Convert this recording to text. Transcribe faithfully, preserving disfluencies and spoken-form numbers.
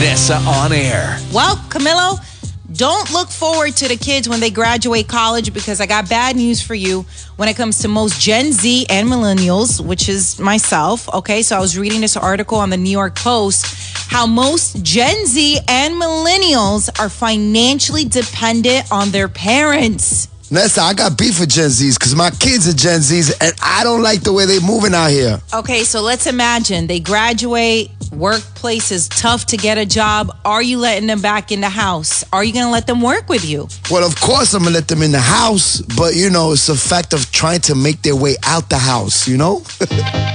Vanessa on Air. Well, Camilo, don't look forward to the kids when they graduate college, because I got bad news for you when it comes to most Gen Z and millennials, which is myself. Okay, so I was reading this article on the New York Post, how most Gen Z and millennials are financially dependent on their parents. Nessa, I got beef with Gen Zs because my kids are Gen Zs and I don't like the way they moving out here. Okay, so let's imagine they graduate, workplace is tough to get a job. Are you letting them back in the house? Are you going to let them work with you? Well, of course I'm going to let them in the house, but, you know, it's a fact of trying to make their way out the house, you know?